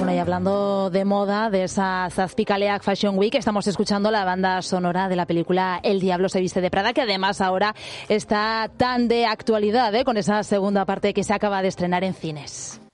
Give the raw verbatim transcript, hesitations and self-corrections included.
Bueno, y hablando de moda, de esa Zazpicaleac Fashion Week, estamos escuchando la banda sonora de la película El Diablo se viste de Prada, que además ahora está tan de actualidad, ¿eh? Con esa segunda parte que se acaba de estrenar en cines.